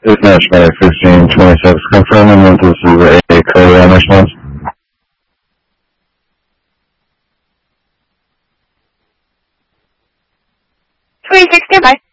It's National 1526. Confirm and want to receive a code response. Standby.